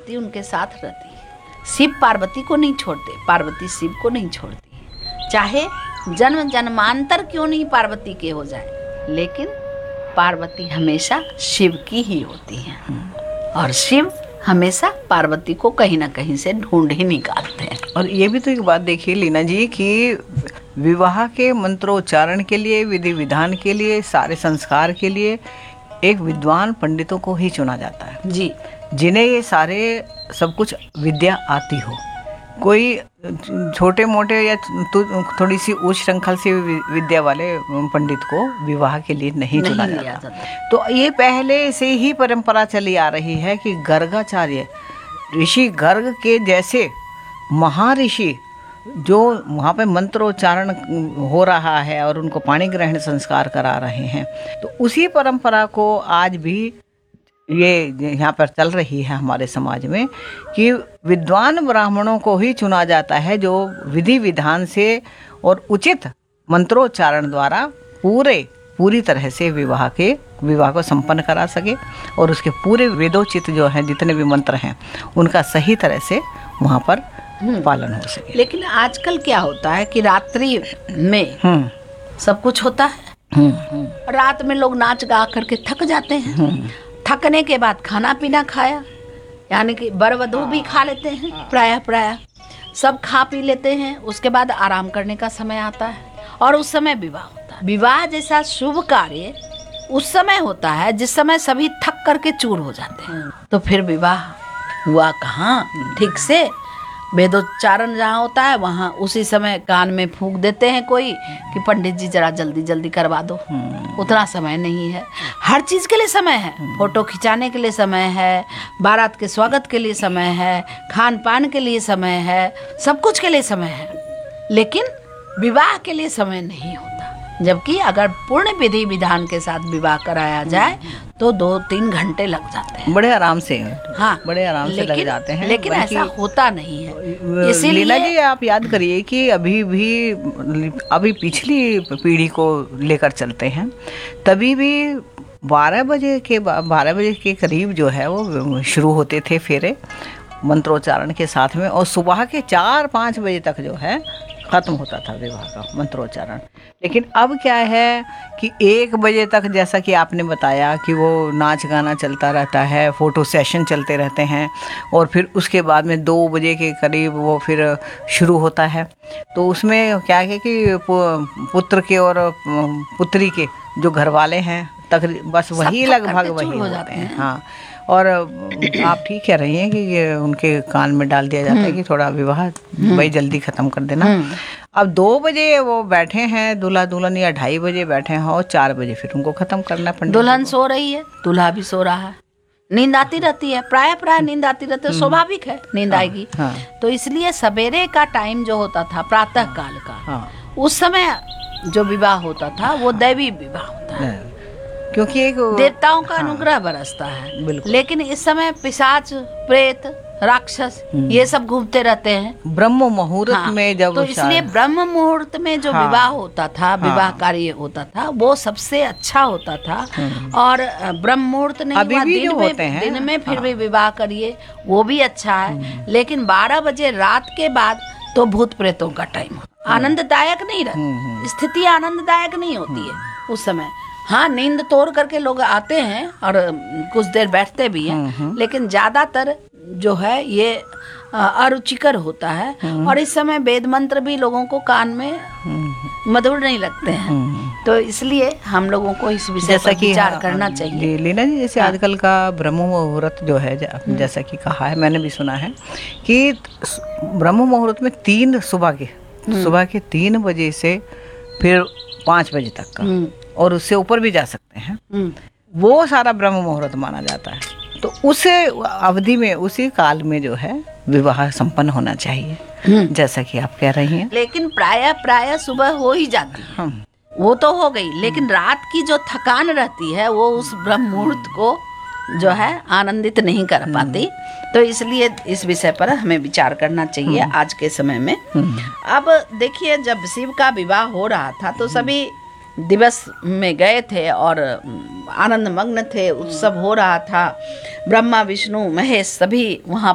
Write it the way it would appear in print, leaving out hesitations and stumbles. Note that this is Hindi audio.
पार्वती उनके साथ रहती है। शिव पार्वती को नहीं छोड़ते, पार्वती शिव को नहीं छोड़ती। चाहे जन्म जन्मांतर क्यों नहीं पार्वती के हो जाए, लेकिन पार्वती हमेशा शिव की ही होती है, और शिव हमेशा पार्वती को कहीं ना कहीं से ढूंढ ही निकालते हैं। और ये भी तो एक बात देखिए लीना जी कि विवाह के मंत्रोच्चारण के लिए, विधि विधान के लिए, सारे संस्कार के लिए एक विद्वान पंडितों को ही चुना जाता है जी, जिन्हें ये सारे सब कुछ विद्या आती हो। कोई छोटे मोटे या थोड़ी सी उच्च श्रृंखल से विद्या वाले पंडित को विवाह के लिए नहीं चुना जाता। तो ये पहले से ही परंपरा चली आ रही है कि गर्गाचार्य, ऋषि गर्ग के जैसे महर्षि जो वहाँ पे मंत्रोच्चारण हो रहा है और उनको पाणी ग्रहण संस्कार करा रहे हैं, तो उसी परंपरा को आज भी ये यहाँ पर चल रही है हमारे समाज में कि विद्वान ब्राह्मणों को ही चुना जाता है जो विधि विधान से और उचित मंत्रोच्चारण द्वारा पूरी तरह से विवाह को संपन्न करा सके और उसके पूरे वेदोचित जो हैं जितने भी मंत्र हैं उनका सही तरह से वहाँ पर पालन हो सके। लेकिन आजकल क्या होता है कि रात्रि में सब कुछ होता है, रात में लोग नाच गा करके थक जाते हैं, थकने के बाद खाना पीना खाया, यानी कि वर वधू भी खा लेते हैं, प्रायः सब खा पी लेते हैं, उसके बाद आराम करने का समय आता है और उस समय विवाह होता है। विवाह जैसा शुभ कार्य उस समय होता है जिस समय सभी थक करके चूर हो जाते हैं। तो फिर विवाह हुआ कहाँ ठीक से? वेदोच्चारण जहाँ होता है वहाँ उसी समय कान में फूंक देते हैं कोई कि पंडित जी जरा जल्दी जल्दी करवा दो। उतना समय नहीं है, हर चीज़ के लिए समय है, फोटो खिंचाने के लिए समय है, बारात के स्वागत के लिए समय है, खान पान के लिए समय है, सब कुछ के लिए समय है, लेकिन विवाह के लिए समय नहीं होता। जबकि अगर पूर्ण विधि विधान के साथ विवाह कराया जाए तो 2-3 घंटे लग जाते हैं, बड़े आराम से। हाँ, बड़े आराम से लग जाते हैं, लेकिन ऐसा होता नहीं है। इसीलिए लीला जी आप याद करिए कि अभी पिछली पीढ़ी को लेकर चलते हैं, तभी भी 12 बजे के करीब जो है वो शुरू होते थे फेरे मंत्रोच्चारण के साथ में, और सुबह के 4-5 बजे तक जो है खत्म होता था विवाह का मंत्रोच्चारण। लेकिन अब क्या है कि 1 बजे तक, जैसा कि आपने बताया कि वो नाच गाना चलता रहता है, फोटो सेशन चलते रहते हैं, और फिर उसके बाद में 2 बजे के करीब वो फिर शुरू होता है। तो उसमें क्या है कि पुत्र के और पुत्री के जो घर वाले हैं तक बस वही लगभग वही हो जाते हैं। हाँ, और आप ठीक कह रही हैं कि ये उनके कान में डाल दिया जाता है कि थोड़ा विवाह भाई जल्दी खत्म कर देना। अब 2 बजे वो बैठे हैं दूल्हा दुल्हन, या 2:30 बजे बैठे हैं, और 4 बजे फिर उनको खत्म करना पंडित। दुल्हन सो रही है, दूल्हा भी सो रहा है, नींद आती रहती है, प्राय नींद आती रहती है, स्वाभाविक है नींद आएगी। तो इसलिए सवेरे का टाइम जो होता था प्रातः काल का, उस समय जो विवाह होता था वो दैवी विवाह होता है, क्योंकि एक देवताओं का अनुग्रह बरसता है। लेकिन इस समय पिशाच, प्रेत, राक्षस ये सब घूमते रहते हैं ब्रह्म मुहूर्त में जब, तो इसलिए ब्रह्म मुहूर्त में जो विवाह होता था, विवाह कार्य होता था, वो सबसे अच्छा होता था। और ब्रह्म मुहूर्त नहीं हुआ दिन में फिर भी विवाह करिए, वो भी अच्छा है। लेकिन 12 बजे रात के बाद तो भूत प्रेतों का टाइम, आनंददायक नहीं रहती स्थिति, आनंददायक नहीं होती है उस समय। हाँ, नींद तोड़ करके लोग आते हैं और कुछ देर बैठते भी हैं, लेकिन ज्यादातर जो है ये अरुचिकर होता है। और इस समय वेद मंत्र भी लोगों को कान में मधुर नहीं लगते हैं, तो इसलिए हम लोगों को इस विषय पर विचार करना चाहिए। लीना जी, जैसे आजकल का ब्रह्म मुहूर्त जो है, जैसा कि कहा है, मैंने भी सुना है कि ब्रह्म मुहूर्त में सुबह के 3 बजे से फिर 5 बजे तक का, और उससे ऊपर भी जा सकते हैं, वो सारा ब्रह्म मुहूर्त माना जाता है। तो उस अवधि में, उसी काल में जो है विवाह संपन्न होना चाहिए, जैसा कि आप कह रही हैं। लेकिन प्राय सुबह हो ही जाती है, वो तो हो गई, लेकिन रात की जो थकान रहती है वो उस ब्रह्म मुहूर्त को जो है आनंदित नहीं कर पाती। तो इसलिए इस विषय पर हमें विचार करना चाहिए आज के समय में। अब देखिए, जब शिव का विवाह हो रहा था तो सभी दिवस में गए थे और आनंद मग्न थे, उत्सव हो रहा था, ब्रह्मा विष्णु महेश सभी वहाँ